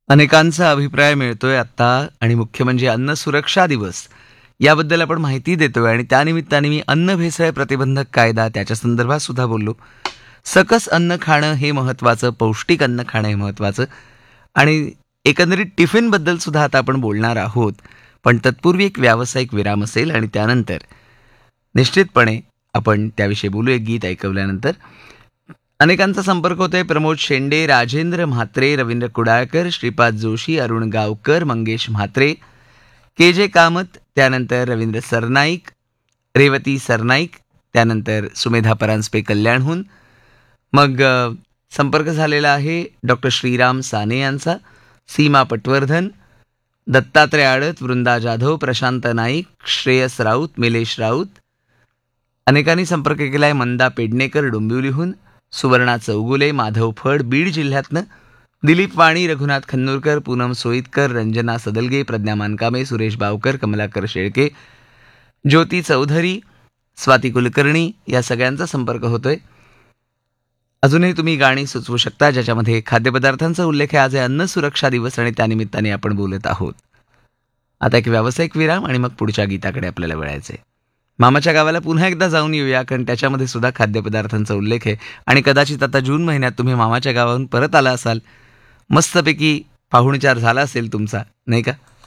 अनेकांचा अभिप्राय मिळतोय आत्ता आणि मुख्य म्हणजे अन्न सुरक्षा दिवस याबद्दल आपण माहिती देतोय आणि त्यानिमित्ताने मी अन्न भेसळ प्रतिबंधक कायदा त्याच्या संदर्भात सुद्धा बोललो. सकस अन्न खाणं हे महत्त्वाचं, पौष्टिक अन्न खाणं हे महत्त्वाचं आणि एकंदरीत टिफिनबद्दल सुद्धा आता आपण बोलणार आहोत. पण तत्पूर्वी एक व्यावसायिक विराम असेल आणि त्यानंतर निश्चितपणे आपण त्याविषयी बोलू एक गीत ऐकवल्यानंतर. अनेकांचा संपर्क होतोय. प्रमोद शेंडे, राजेंद्र म्हात्रे, रवींद्र कुडाळकर, श्रीपाद जोशी, अरुण गावकर, मंगेश म्हात्रे, के जे कामत, त्यानंतर रवींद्र सरनाईक, रेवती सरनाईक, त्यानंतर सुमेधा परांजपे कल्याणहून. मग संपर्क झालेला आहे डॉक्टर श्रीराम साने यांचा, सीमा पटवर्धन, दत्तात्रय आडत, वृंदा जाधव, प्रशांत नाईक, श्रेयस राऊत, मिलेश राऊत. अनेकांनी संपर्क केलाय. मंदा पेडणेकर डोंबिवलीहून, सुवर्णा चौगुले, माधव फड बीड जिल्ह्यातनं, दिलीप वाणी, रघुनाथ खन्नूरकर, पूनम सोईतकर, रंजना सदलगे, प्रज्ञा मानकामे, सुरेश बावकर, कमलाकर शेळके, ज्योती चौधरी, स्वाती कुलकर्णी या सगळ्यांचा संपर्क होतोय. अजूनही तुम्ही गाणी सुचवू शकता ज्याच्यामध्ये खाद्यपदार्थांचा उल्लेख आहे. आज आहे अन्न सुरक्षा दिवस आणि त्यानिमित्ताने आपण बोलत आहोत. आता एक व्यावसायिक विराम आणि मग पुढच्या गीताकडे आपल्याला वळायचंय. मामाच्या गावाला पुन्हा एकदा जाऊन येऊया, कारण त्याच्यामध्ये सुद्धा खाद्यपदार्थांचा उल्लेख आहे आणि कदाचित आता जून महिन्यात तुम्ही मामाच्या गावाहून परत आला असाल, मस्तपैकी पाहुणचार झाला असेल तुमचा, नाही का?